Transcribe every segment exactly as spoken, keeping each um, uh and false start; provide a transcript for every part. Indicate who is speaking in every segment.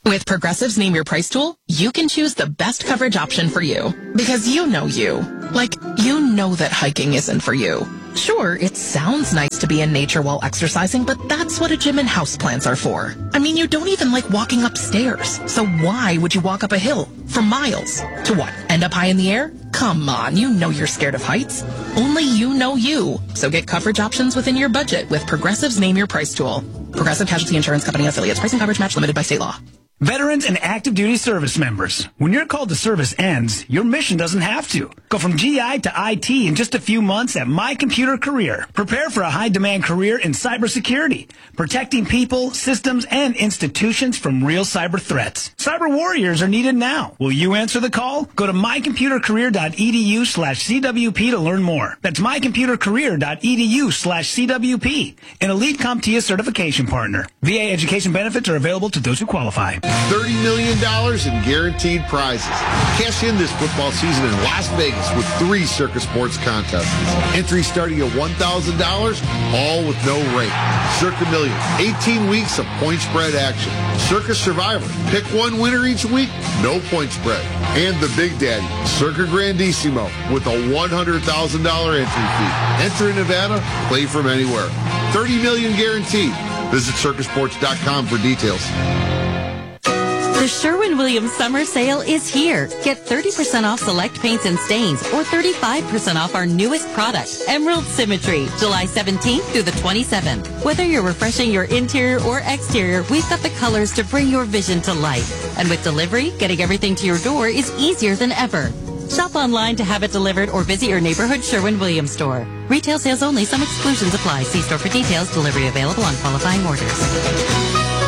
Speaker 1: With Progressive's Name Your Price tool, you can choose the best coverage option for you. Because you know you. Like, you know that hiking isn't for you. Sure, it sounds nice to be in nature while exercising, but that's what a gym and houseplants are for. I mean, you don't even like walking upstairs. So why would you walk up a hill for miles? To what? End up high in the air? Come on, you know you're scared of heights. Only you know you. So get coverage options within your budget with Progressive's Name Your Price tool. Progressive Casualty Insurance Company and affiliates. Price and coverage match limited by state law.
Speaker 2: Veterans and active duty service members, when your call to service ends, your mission doesn't have to. Go from G I to I T in just a few months at My Computer Career. Prepare for a high-demand career in cybersecurity, protecting people, systems, and institutions from real cyber threats. Cyber warriors are needed now. Will you answer the call? Go to mycomputercareer.edu slash CWP to learn more. That's mycomputercareer.edu slash CWP, an elite CompTIA certification partner. V A education benefits are available to those who qualify.
Speaker 3: thirty million dollars in guaranteed prizes. Cash in this football season in Las Vegas with three Circus Sports contests. Entry starting at one thousand dollars, all with no rate. Circa Million, eighteen weeks of point spread action. Circus Survivor, pick one winner each week, no point spread. And the Big Daddy, Circa Grandissimo, with a one hundred thousand dollars entry fee. Enter in Nevada, play from anywhere. thirty million dollars guaranteed. Visit circus sports dot com for details.
Speaker 4: The Sherwin-Williams summer sale is here. Get thirty percent off select paints and stains or thirty-five percent off our newest product, Emerald Symmetry, July seventeenth through the twenty-seventh. Whether you're refreshing your interior or exterior, we've got the colors to bring your vision to life. And with delivery, getting everything to your door is easier than ever. Shop online to have it delivered or visit your neighborhood Sherwin-Williams store. Retail sales only. Some exclusions apply. See store for details. Delivery available on qualifying orders.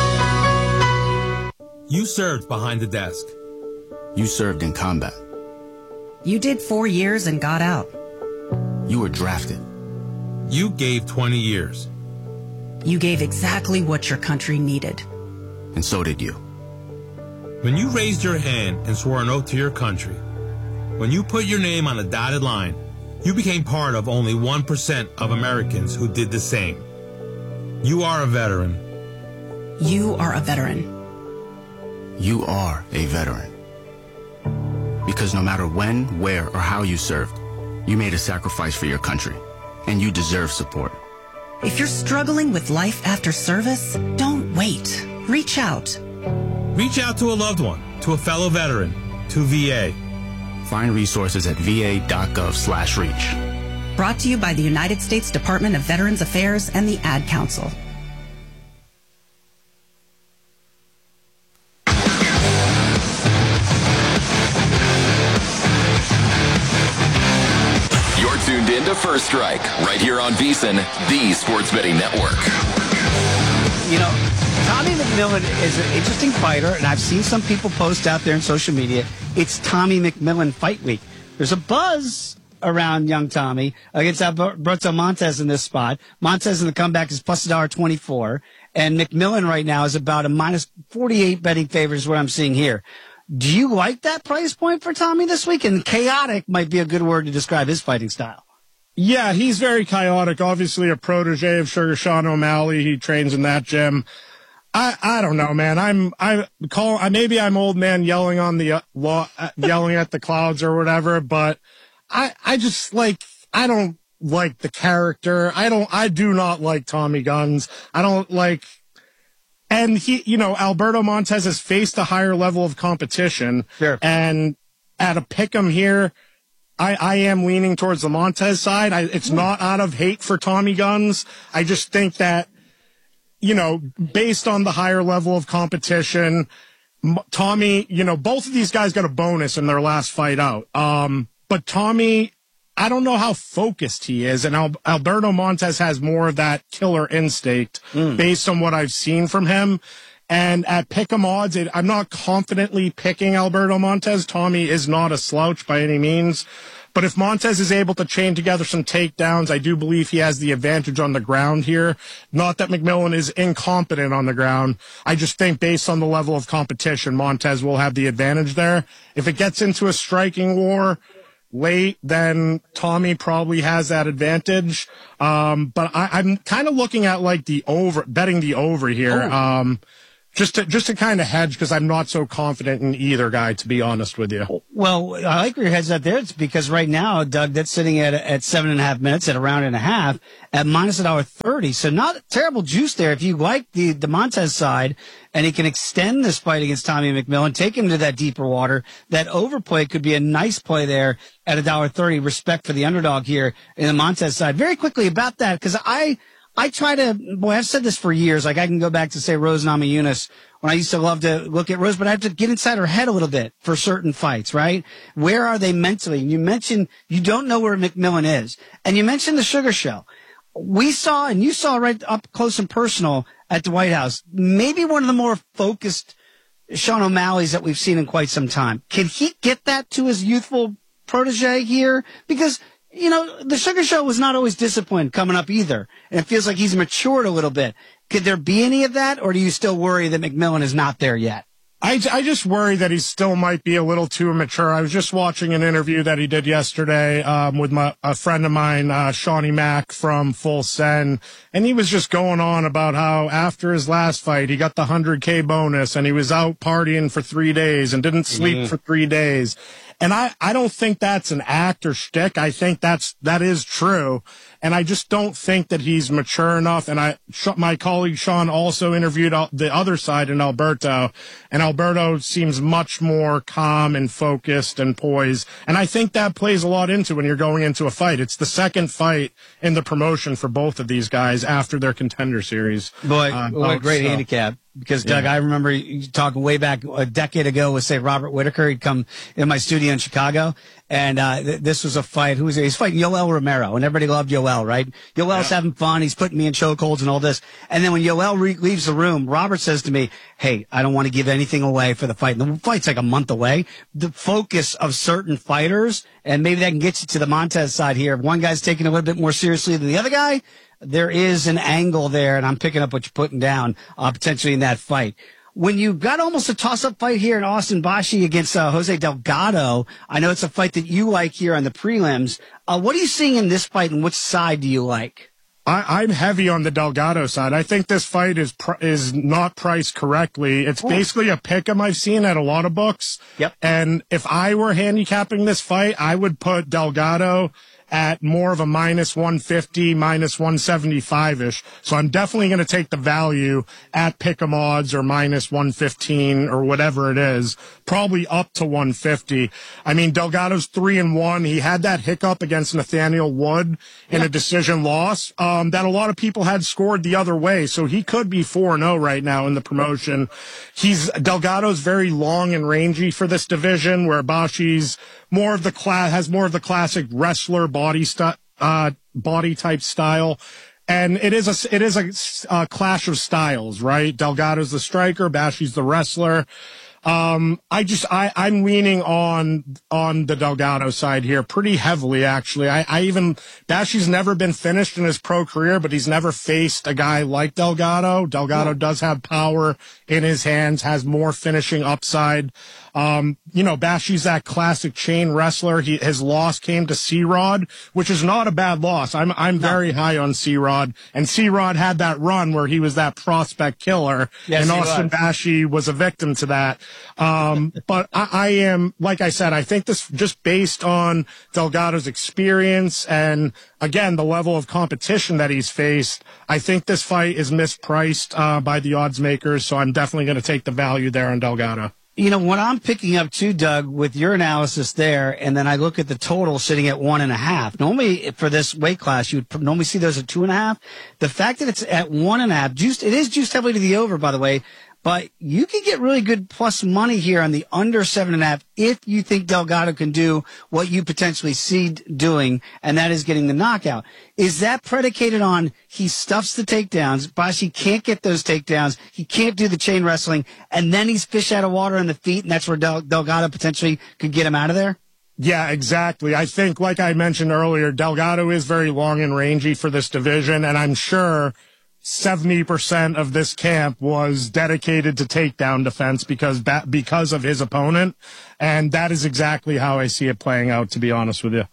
Speaker 5: You served behind the desk.
Speaker 6: You served in combat.
Speaker 7: You did four years and got out.
Speaker 6: You were drafted.
Speaker 5: You gave twenty years.
Speaker 7: You gave exactly what your country needed.
Speaker 6: And so did you.
Speaker 5: When you raised your hand and swore an oath to your country, when you put your name on a dotted line, you became part of only one percent of Americans who did the same. You are a veteran.
Speaker 7: You are a veteran.
Speaker 6: You are a veteran. Because no matter when, where, or how you served, you made a sacrifice for your country, and you deserve support.
Speaker 7: If you're struggling with life after service, don't wait. Reach out.
Speaker 5: Reach out to a loved one, to a fellow veteran, to V A.
Speaker 6: Find resources at va.gov slash reach.
Speaker 7: Brought to you by the United States Department of Veterans Affairs and the Ad Council.
Speaker 8: First Strike, right here on VEASAN, the Sports Betting Network.
Speaker 9: You know, Tommy McMillan is an interesting fighter, and I've seen some people post out there in social media, it's Tommy McMillan Fight Week. There's a buzz around young Tommy against Alberto Montez in this spot. Montez in the comeback is plus one dollar twenty-four, and McMillan right now is about a minus forty-eight betting favorite is what I'm seeing here. Do you like that price point for Tommy this week? And chaotic might be a good word to describe his fighting style.
Speaker 10: Yeah, he's very chaotic. Obviously a protege of Sugar Sean O'Malley. He trains in that gym. I, I don't know, man. I'm, I call, maybe I'm old man yelling on the, uh, law, uh, yelling at the clouds or whatever, but I, I just like, I don't like the character. I don't, I do not like Tommy Guns. I don't like, and he, you know, Alberto Montez has faced a higher level of competition.
Speaker 9: Sure.
Speaker 10: And at a pick'em here, I, I am leaning towards the Montez side. I, it's not out of hate for Tommy Guns. I just think that, you know, based on the higher level of competition, Tommy, you know, both of these guys got a bonus in their last fight out. Um, but Tommy, I don't know how focused he is. And Al- Alberto Montez has more of that killer instinct mm. based on what I've seen from him. And at pick'em odds, it, I'm not confidently picking Alberto Montez. Tommy is not a slouch by any means. But if Montez is able to chain together some takedowns, I do believe he has the advantage on the ground here. Not that McMillan is incompetent on the ground. I just think based on the level of competition, Montez will have the advantage there. If it gets into a striking war late, then Tommy probably has that advantage. Um, but I, I'm kind of looking at like the over, betting the over here.
Speaker 9: Oh.
Speaker 10: Um, Just to just to kind of hedge, because I'm not so confident in either guy, to be honest with you.
Speaker 9: Well, I like where your head's at there. It's because right now, Doug, that's sitting at at seven and a half minutes at a round and a half at minus a dollar thirty. So not terrible juice there. If you like the the Montez side and he can extend this fight against Tommy McMillan, take him to that deeper water, that overplay could be a nice play there at a dollar thirty. Respect for the underdog here in the Montez side. Very quickly about that, because I. I try to, boy, I've said this for years. Like, I can go back to, say, Rose Namajunas when I used to love to look at Rose, but I have to get inside her head a little bit for certain fights, right? Where are they mentally? And you mentioned you don't know where McMillan is. And you mentioned the Sugar Show. We saw, and you saw right up close and personal at the White House, maybe one of the more focused Sean O'Malley's that we've seen in quite some time. Can he get that to his youthful protege here? Because you know, the Sugar Show was not always disciplined coming up either. And it feels like he's matured a little bit. Could there be any of that, or do you still worry that McMillan is not there yet?
Speaker 10: I, I just worry that he still might be a little too immature. I was just watching an interview that he did yesterday um, with my, a friend of mine, uh, Shawnee Mack from Full Send, and he was just going on about how after his last fight, he got the one hundred K bonus, and he was out partying for three days and didn't sleep mm-hmm. for three days. And I, I don't think that's an act or shtick. I think that's, that is true. And I just don't think that he's mature enough. And I, my colleague Sean also interviewed the other side in Alberto, and Alberto seems much more calm and focused and poised. And I think that plays a lot into when you're going into a fight. It's the second fight in the promotion for both of these guys after their Contender Series.
Speaker 9: Boy,
Speaker 10: uh,
Speaker 9: what a great
Speaker 10: so.
Speaker 9: handicap. Because, Doug,
Speaker 10: yeah.
Speaker 9: I remember you talking way back a decade ago with, say, Robert Whitaker. He'd come in my studio in Chicago, and uh th- this was a fight. Who was it? He's fighting Yoel Romero, and everybody loved Yoel, right? Yoel's yeah. having fun. He's putting me in chokeholds and all this. And then when Yoel re- leaves the room, Robert says to me, hey, I don't want to give anything away for the fight. And the fight's like a month away. The focus of certain fighters, and maybe that can get you to the Montez side here. If one guy's taking it a little bit more seriously than the other guy, there is an angle there, and I'm picking up what you're putting down, uh, potentially in that fight. When you got almost a toss-up fight here in Austin Bashi against uh, Jose Delgado, I know it's a fight that you like here on the prelims. Uh, what are you seeing in this fight, and which side do you like?
Speaker 10: I, I'm heavy on the Delgado side. I think this fight is pr- is not priced correctly. It's Ooh. basically a pick'em I've seen at a lot of books.
Speaker 9: Yep.
Speaker 10: And if I were handicapping this fight, I would put Delgado at more of a minus one fifty, minus one seventy-five-ish. So I'm definitely going to take the value at pick'em odds or minus one fifteen or whatever it is, probably up to one fifty. I mean, Delgado's three and one. He had that hiccup against Nathaniel Wood in yeah. a decision loss um, that a lot of people had scored the other way. So he could be four and oh right now in the promotion. He's Delgado's very long and rangy for this division, where Bashi's more of the class has more of the classic wrestler body st- uh, body type style. And it is a, it is a, a clash of styles, right? Delgado's the striker, Bashi's the wrestler. Um, I just, I, I'm leaning on, on the Delgado side here pretty heavily, actually. I, I even, Bashi's never been finished in his pro career, but he's never faced a guy like Delgado. Delgado does have power in his hands, has more finishing upside. Um, you know, Bashi's that classic chain wrestler. He, his loss came to C-Rod, which is not a bad loss. I'm, I'm no. very high on C-Rod, and C-Rod had that run where he was that prospect killer, yes, and Austin was. Bashi was a victim to that. Um, but I, I am, like I said, I think this just based on Delgado's experience and again, the level of competition that he's faced, I think this fight is mispriced, uh, by the odds makers. So I'm definitely going to take the value there on Delgado.
Speaker 9: You know, what I'm picking up too, Doug, with your analysis there, and then I look at the total sitting at one and a half. Normally, for this weight class, you would normally see those at two and a half. The fact that it's at one and a half, juiced, it is juiced heavily to the over, by the way, but you can get really good plus money here on the under seven and a half if you think Delgado can do what you potentially see doing, and that is getting the knockout. Is that predicated on he stuffs the takedowns, Bashi can't get those takedowns, he can't do the chain wrestling, and then he's fish out of water on the feet, and that's where Del- Delgado potentially could get him out of there?
Speaker 10: Yeah, exactly. I think, like I mentioned earlier, Delgado is very long and rangy for this division, and I'm sure seventy percent of this camp was dedicated to takedown defense because because of his opponent, and that is exactly how I see it playing out, to be honest with you.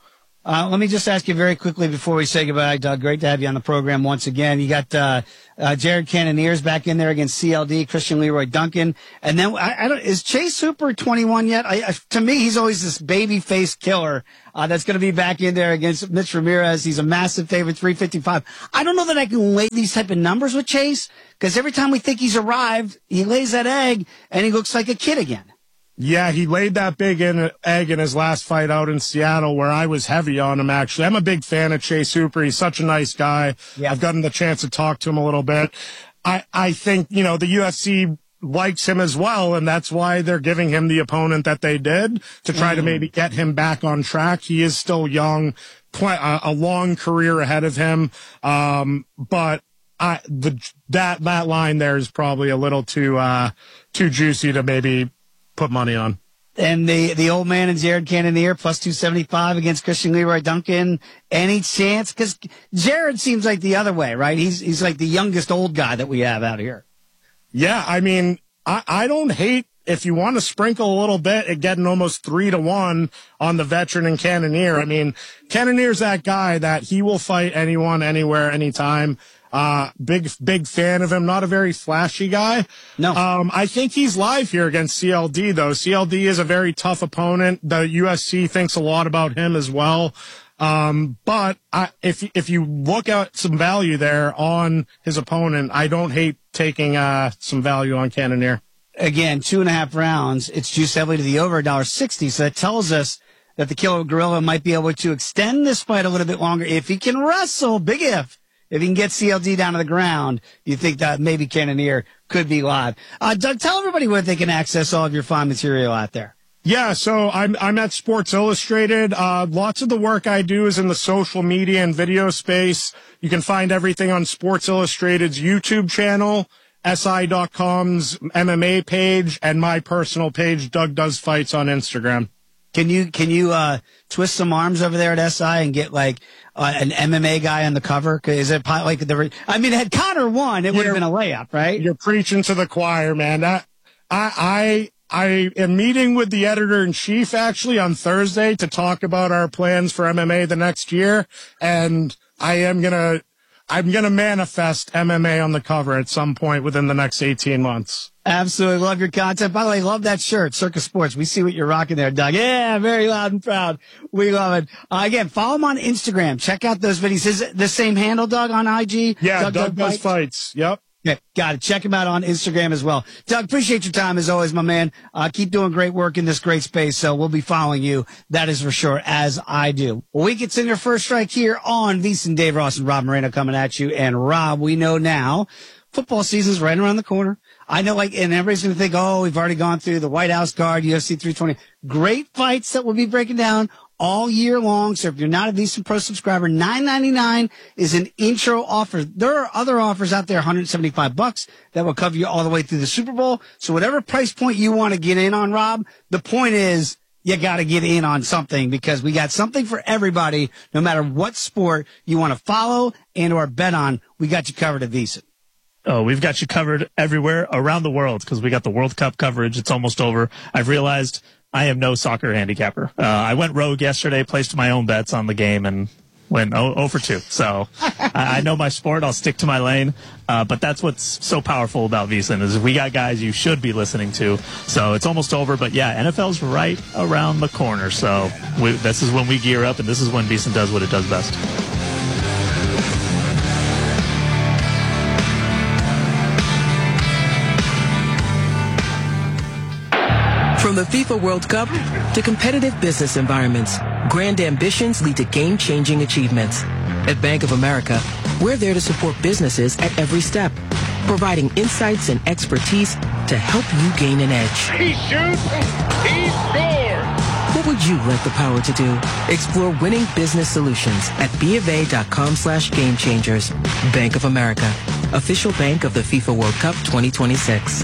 Speaker 9: Uh, let me just ask you very quickly before we say goodbye, Doug. Great to have you on the program once again. You got uh, uh, Jared Cannoniers back in there against C L D, Christian Leroy Duncan, and then I, I don't. Is Chase Hooper twenty-one yet? I, I, to me, he's always this baby face killer uh, that's going to be back in there against Mitch Ramirez. He's a massive favorite, three fifty-five. I don't know that I can lay these type of numbers with Chase because every time we think he's arrived, he lays that egg and he looks like a kid again.
Speaker 10: Yeah, he laid that big in, egg in his last fight out in Seattle where I was heavy on him, actually. I'm a big fan of Chase Hooper. He's such a nice guy. Yeah. I've gotten the chance to talk to him a little bit. I, I think, you know, the U F C likes him as well, and that's why they're giving him the opponent that they did to try mm. to maybe get him back on track. He is still young, a long career ahead of him. Um, but I, the, that, that line there is probably a little too, uh, too juicy to maybe put money on.
Speaker 9: And the, the old man and Jared Cannonier plus two seventy-five against Christian Leroy Duncan. Any chance? Because Jared seems like the other way, right? He's, he's like the youngest old guy that we have out here.
Speaker 10: Yeah. I mean, I, I don't hate if you want to sprinkle a little bit at getting almost three to one on the veteran and Cannonier. I mean, Cannonier's that guy that he will fight anyone, anywhere, anytime. Uh, big, big fan of him. Not a very flashy guy.
Speaker 9: No.
Speaker 10: Um, I think he's live here against C L D though. C L D is a very tough opponent. The U F C thinks a lot about him as well. Um, but I, if, if you look at some value there on his opponent, I don't hate taking, uh, some value on Cannonier.
Speaker 9: Again, two and a half rounds. It's juiced heavily to the over one dollar sixty. So that tells us that the Killer Gorilla might be able to extend this fight a little bit longer if he can wrestle. Big if. If he can get C L D down to the ground, you think that maybe Cannonier could be live. Uh, Doug, tell everybody where they can access all of your fine material out there.
Speaker 10: Yeah, so I'm I'm at Sports Illustrated. Uh, lots of the work I do is in the social media and video space. You can find everything on Sports Illustrated's YouTube channel, S I dot com's M M A page, and my personal page, Doug Does Fights, on Instagram.
Speaker 9: Can you can you uh, twist some arms over there at S I and get like uh, an M M A guy on the cover? Is it like the? I mean, had Connor won, it would have been a layup, right?
Speaker 10: You're preaching to the choir, man. That, I I I am meeting with the editor in chief actually on Thursday to talk about our plans for M M A the next year, and I am gonna I'm gonna manifest M M A on the cover at some point within the next eighteen months.
Speaker 9: Absolutely love your content. By the way, love that shirt, Circus Sports. We see what you're rocking there, Doug. Yeah, very loud and proud. We love it. Uh, again, follow him on Instagram. Check out those videos. Is it the same handle, Doug, on I G?
Speaker 10: Yeah,
Speaker 9: Doug,
Speaker 10: Doug,
Speaker 9: Doug
Speaker 10: Does
Speaker 9: Fights.
Speaker 10: Fights. Yep.
Speaker 9: Okay, got it. Check him out on Instagram as well. Doug, appreciate your time as always, my man. Uh, keep doing great work in this great space. So we'll be following you. That is for sure, as I do. Well, we get in your first strike here on VSiN, Dave Ross and Rob Moreno coming at you. And Rob, we know now football season's right around the corner. I know, like, and everybody's going to think, oh, we've already gone through the White House card, U F C three twenty. Great fights that we'll be breaking down all year long. So if you're not a VSiN Pro subscriber, nine ninety-nine is an intro offer. There are other offers out there, one hundred seventy-five bucks that will cover you all the way through the Super Bowl. So whatever price point you want to get in on, Rob, the point is you got to get in on something because we got something for everybody, no matter what sport you want to follow and or bet on. We got you covered at VSiN.
Speaker 11: Oh, we've got you covered everywhere around the world because we got the World Cup coverage. It's almost over. I've realized I am no soccer handicapper. Uh, I went rogue yesterday, placed my own bets on the game, and went oh for two. So I, I know my sport. I'll stick to my lane. Uh, but that's what's so powerful about VSiN is we got guys you should be listening to. So it's almost over. But, yeah, N F L's right around the corner. So we, this is when we gear up, and this is when VSiN does what it does best.
Speaker 12: From the FIFA World Cup to competitive business environments, grand ambitions lead to game-changing achievements. At Bank of America, we're there to support businesses at every step, providing insights and expertise to help you gain an edge.
Speaker 13: He shoots, he scores!
Speaker 12: What would you like the power to do? Explore winning business solutions at BofA.com slash game changers. Bank of America, official bank of the FIFA World Cup twenty twenty-six.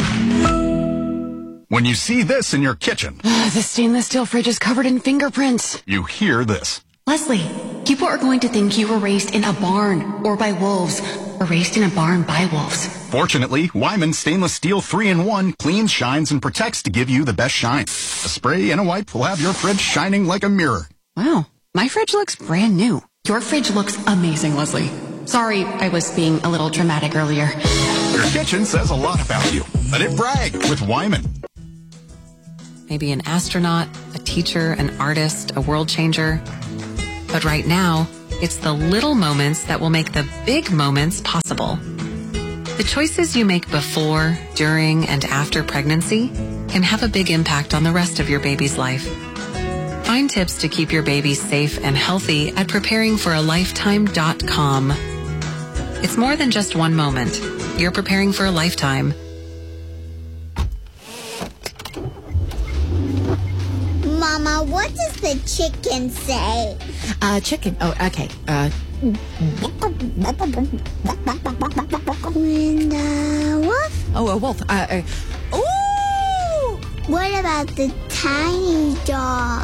Speaker 14: When you see this in your kitchen,
Speaker 15: the stainless steel fridge is covered in fingerprints.
Speaker 14: You hear this.
Speaker 15: Leslie, people are going to think you were raised in a barn or by wolves or raised in a barn by wolves.
Speaker 14: Fortunately, Wyman Stainless Steel three in one cleans, shines, and protects to give you the best shine. A spray and a wipe will have your fridge shining like a mirror.
Speaker 15: Wow. My fridge looks brand new.
Speaker 16: Your fridge looks amazing, Leslie. Sorry, I was being a little dramatic earlier.
Speaker 14: Your kitchen says a lot about you. Let it brag with Wyman.
Speaker 17: Maybe an astronaut, a teacher, an artist, a world changer. But right now, it's the little moments that will make the big moments possible. The choices you make before, during, and after pregnancy can have a big impact on the rest of your baby's life. Find tips to keep your baby safe and healthy at preparing for a lifetime dot com. It's more than just one moment. You're preparing for a lifetime.
Speaker 18: Mama, what does the chicken say?
Speaker 19: Uh, chicken. Oh, okay. Uh.
Speaker 18: And, uh, wolf?
Speaker 19: Oh, a wolf. Uh, uh,
Speaker 18: Ooh! What about the tiny dog?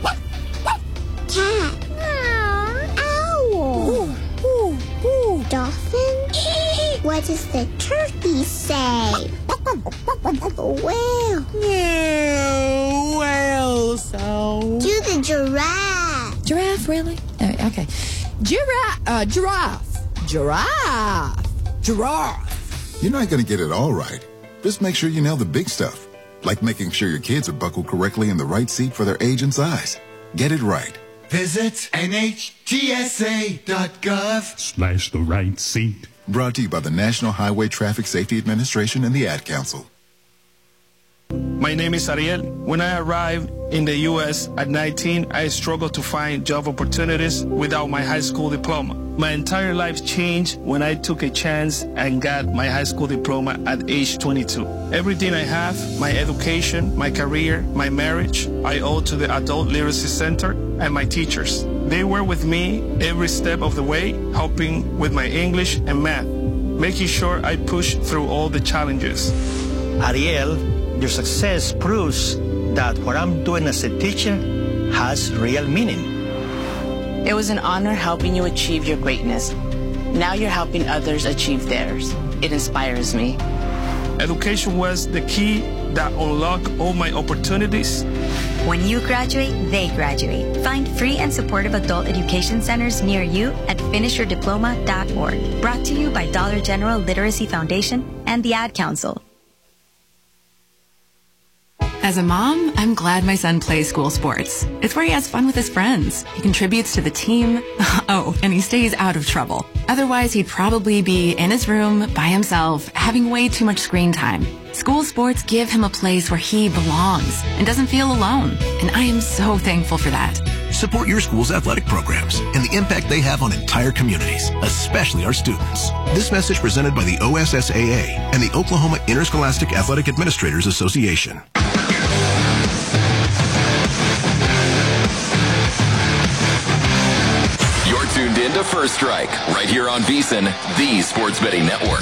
Speaker 18: Cat? Owl? Ooh, ooh, ooh. Dolphin? What does the turkey say? Whale?
Speaker 19: No, whale sound.
Speaker 18: Do the giraffe.
Speaker 19: Giraffe, really? Uh, okay. Giraffe. Uh, giraffe. Giraffe. Giraffe.
Speaker 20: You're not going to get it all right. Just make sure you nail the big stuff. Like making sure your kids are buckled correctly in the right seat for their age and size. Get it right.
Speaker 21: Visit N H T S A dot gov
Speaker 20: Slash the right seat. Brought to you by the National Highway Traffic Safety Administration and the Ad Council.
Speaker 22: My name is Ariel. When I arrived in the U S at nineteen, I struggled to find job opportunities without my high school diploma. My entire life changed when I took a chance and got my high school diploma at age twenty-two. Everything I have, my education, my career, my marriage, I owe to the Adult Literacy Center and my teachers. They were with me every step of the way, helping with my English and math, making sure I pushed through all the challenges.
Speaker 23: Ariel, your success proves that what I'm doing as a teacher has real meaning.
Speaker 24: It was an honor helping you achieve your greatness. Now you're helping others achieve theirs. It inspires me.
Speaker 22: Education was the key that unlocked all my opportunities.
Speaker 25: When you graduate, they graduate. Find free and supportive adult education centers near you at finish your diploma dot org. Brought to you by Dollar General Literacy Foundation and the Ad Council.
Speaker 26: As a mom, I'm glad my son plays school sports. It's where he has fun with his friends. He contributes to the team. Oh, and he stays out of trouble. Otherwise, he'd probably be in his room by himself, having way too much screen time. School sports give him a place where he belongs and doesn't feel alone. And I am so thankful for that.
Speaker 27: Support your school's athletic programs and the impact they have on entire communities, especially our students. This message presented by the O S S A A and the Oklahoma Interscholastic Athletic Administrators Association.
Speaker 8: You're tuned in to First Strike, right here on VEASAN, the Sports Betting Network.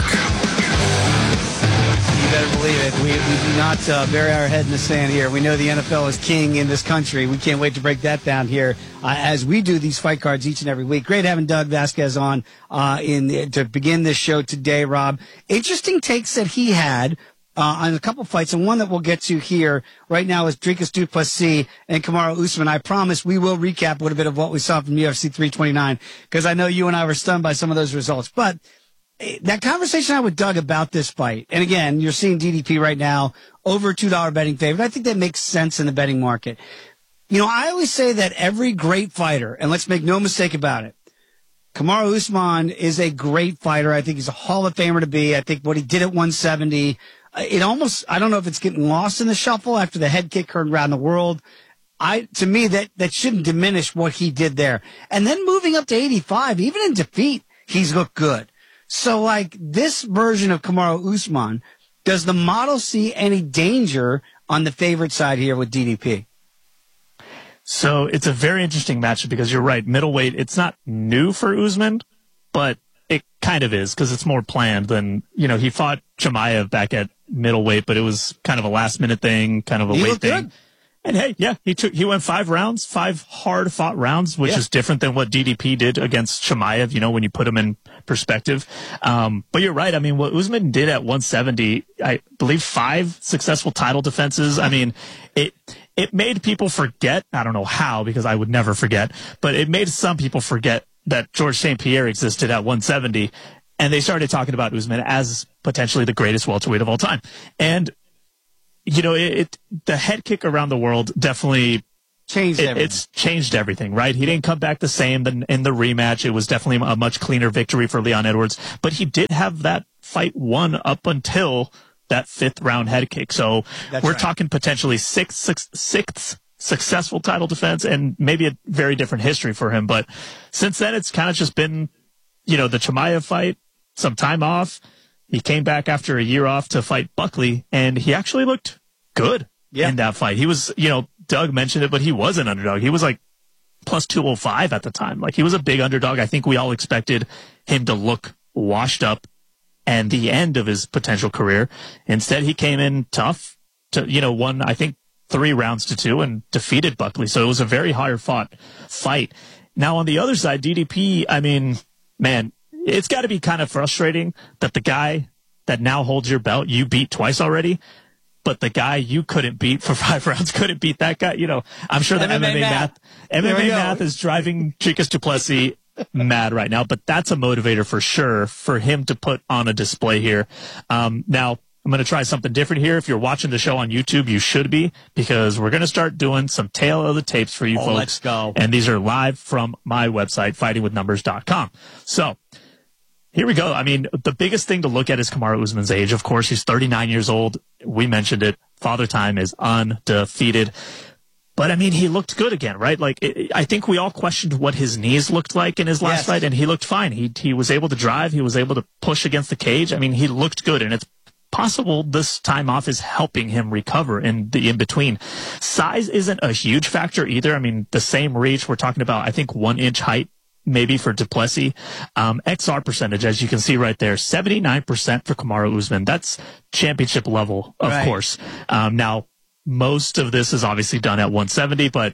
Speaker 9: You better believe it. We, we do not uh, bury our head in the sand here. We know the N F L is king in this country. We can't wait to break that down here uh, as we do these fight cards each and every week. Great having Doug Vasquez on uh, in the, to begin this show today, Rob. Interesting takes that he had uh, on a couple fights, and one that we'll get to here right now is Dricus du Plessis and Kamaru Usman. I promise we will recap a little bit of what we saw from U F C three twenty-nine because I know you and I were stunned by some of those results. But that conversation I had with Doug about this fight, and again, you're seeing D D P right now over two dollar betting favorite. I think that makes sense in the betting market. You know, I always say that every great fighter, and let's make no mistake about it, Kamaru Usman is a great fighter. I think he's a Hall of Famer to be. I think what he did at one seventy, it almost, I don't know if it's getting lost in the shuffle after the head kick heard around the world. I, to me, that, that shouldn't diminish what he did there. And then moving up to eighty-five, even in defeat, he's looked good. So, like, this version of Kamaru Usman, does the model see any danger on the favorite side here with D D P?
Speaker 11: So it's a very interesting matchup because you're right. Middleweight, it's not new for Usman, but it kind of is because it's more planned than, you know, he fought Chimaev back at middleweight, but it was kind of a last minute thing, kind of a
Speaker 9: He
Speaker 11: weight
Speaker 9: looked
Speaker 11: thing.
Speaker 9: good.
Speaker 11: And hey, yeah, he took, he went five rounds, five hard fought rounds, which
Speaker 9: Yeah.
Speaker 11: is different than what D D P did against Chimaev, you know, when you put him in perspective. Um, but you're right. I mean, what Usman did at one seventy, I believe five successful title defenses. I mean, it, it made people forget. I don't know how, because I would never forget, but it made some people forget that George Saint Pierre existed at one seventy, and they started talking about Usman as potentially the greatest welterweight of all time. And you know, it, it the head kick around the world definitely
Speaker 9: changed.
Speaker 11: It,
Speaker 9: everything.
Speaker 11: It's changed everything, right? He didn't come back the same in, in the rematch. It was definitely a much cleaner victory for Leon Edwards, but he did have that fight won up until that fifth round head kick. So
Speaker 9: That's
Speaker 11: we're
Speaker 9: right.
Speaker 11: talking potentially sixth, sixth, sixth successful title defense, and maybe a very different history for him. But since then, it's kind of just been, you know, the Chimaev fight, some time off. He came back after a year off to fight Buckley, and he actually looked good
Speaker 9: yeah.
Speaker 11: in that fight. He was, you know, Doug mentioned it, but he was an underdog. He was like plus two oh five at the time. Like, he was a big underdog. I think we all expected him to look washed up and the end of his potential career. Instead, he came in tough to, you know, won, I think, three rounds to two and defeated Buckley. So it was a very hard fought fight. Now, on the other side, D D P, I mean, man, it's got to be kind of frustrating that the guy that now holds your belt, you beat twice already, but the guy you couldn't beat for five rounds couldn't beat that guy. You know, I'm sure the M M A, M M A math, M M A math is driving Dricus du Plessis mad right now, but that's a motivator for sure for him to put on a display here. Um, now, I'm going to try something different here. If you're watching the show on YouTube, you should be, because we're going to start doing some tail of the tapes for you
Speaker 9: oh,
Speaker 11: folks.
Speaker 9: Let's go.
Speaker 11: And these are live from my website, fighting with numbers dot com. So here we go. I mean, the biggest thing to look at is Kamaru Usman's age. Of course, he's thirty-nine years old. We mentioned it. Father Time is undefeated. But, I mean, he looked good again, right? Like, it, I think we all questioned what his knees looked like in his last
Speaker 9: yes.
Speaker 11: fight, and he looked fine. He he was able to drive. He was able to push against the cage. I mean, he looked good, and it's possible this time off is helping him recover in the in-between. Size isn't a huge factor either. I mean, the same reach. We're talking about, I think, one-inch height maybe for du Plessis. Um, X R percentage, as you can see right there, seventy-nine percent for Kamaru Usman. That's championship level, of
Speaker 9: right.
Speaker 11: course. Um, now, most of this is obviously done at one seventy, but,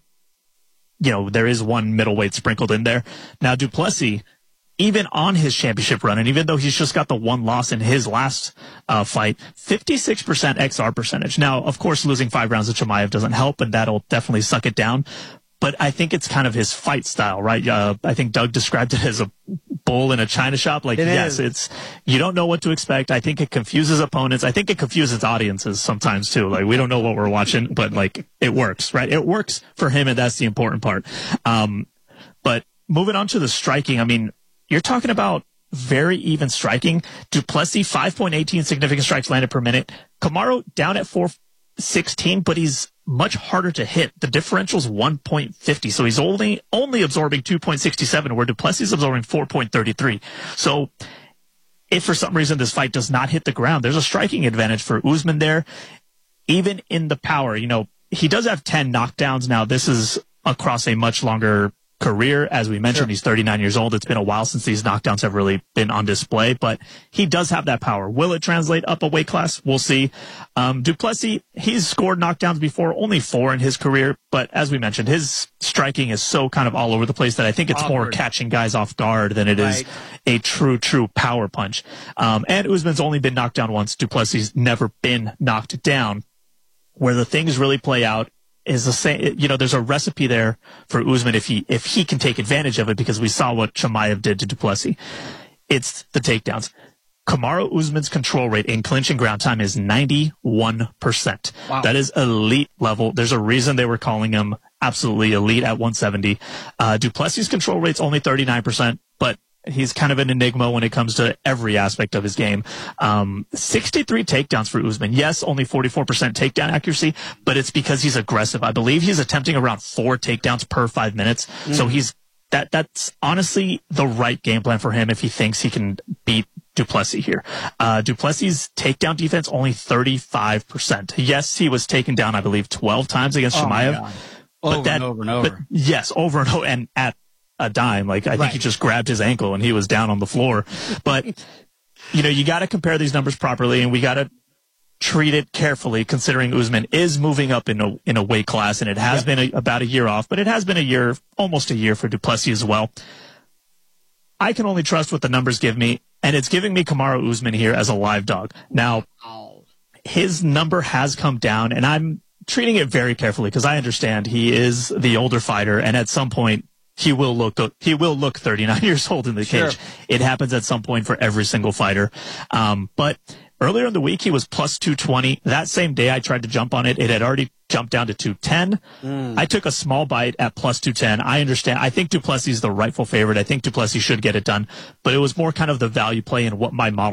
Speaker 11: you know, there is one middleweight sprinkled in there. Now, du Plessis, even on his championship run, and even though he's just got the one loss in his last uh, fight, fifty-six percent X R percentage. Now, of course, losing five rounds to Chimaev doesn't help, and that'll definitely suck it down. But I think it's kind of his fight style, right? Uh, I think Doug described it as a bull in a china shop. Like,
Speaker 9: it
Speaker 11: yes,
Speaker 9: is.
Speaker 11: it's, you don't know what to expect. I think it confuses opponents. I think it confuses audiences sometimes too. Like, we don't know what we're watching, but like, it works, right? It works for him, and that's the important part. Um, but moving on to the striking, I mean, you're talking about very even striking. Du Plessis, five point one eight significant strikes landed per minute. Kamaru down at four sixteen, but he's much harder to hit. The differential's one point five zero, so he's only only absorbing two point six seven, where du Plessis is absorbing four point three three. So if for some reason this fight does not hit the ground, there's a striking advantage for Usman there. Even in the power, you know, he does have ten knockdowns. Now, this is across a much longer career. As we mentioned, sure. He's thirty-nine years old. It's been a while since these knockdowns have really been on display, but he does have that power. Will it translate up a weight class? We'll see. Um, du Plessis, he's scored knockdowns before, only four in his career, but as we mentioned, his striking is so kind of all over the place that I think it's Awkward. more catching guys off guard than it right. is a true, true power punch. Um, and Usman's only been knocked down once. Du Plessis never been knocked down. Where the things really play out is the same, you know, there's a recipe there for Usman if he, if he can take advantage of it, because we saw what Chimaev did to du Plessis. It's the takedowns. Kamaru Usman's control rate in clinch and ground time is ninety-one percent. Wow. That is elite level. There's a reason they were calling him absolutely elite at one seventy. Uh, du Plessis' control rate's only thirty-nine percent, but he's kind of an enigma when it comes to every aspect of his game. Um, sixty-three takedowns for Usman. Yes, only forty-four percent takedown accuracy, but it's because he's aggressive. I believe he's attempting around four takedowns per five minutes. Mm. So he's that. That's honestly the right game plan for him if he thinks he can beat du Plessis here. Uh, du Plessis' takedown defense only thirty-five percent. Yes, he was taken down, I believe, twelve times against
Speaker 9: oh
Speaker 11: Chimaev.
Speaker 9: Over
Speaker 11: but that,
Speaker 9: and over and over.
Speaker 11: But yes, over and over, and at a dime. Like, I think
Speaker 9: right.
Speaker 11: he just grabbed his ankle and he was down on the floor. But, you know, you got to compare these numbers properly, and we got to treat it carefully, considering Usman is moving up in a, in a weight class, and it has yep. been a, about a year off, but it has been a year, almost a year for du Plessis as well. I can only trust what the numbers give me, and it's giving me Kamaru Usman here as a live dog. Now, his number has come down, and I'm treating it very carefully because I understand he is the older fighter, and at some point he will look he will look thirty-nine years old in the
Speaker 9: Sure.
Speaker 11: cage. It happens at some point for every single fighter. Um, but earlier in the week, he was plus two twenty. That same day I tried to jump on it, it had already jumped down to two ten. Mm. I took a small bite at plus two ten. I understand. I think Duplessis is the rightful favorite. I think Duplessis should get it done. But it was more kind of the value play and what my model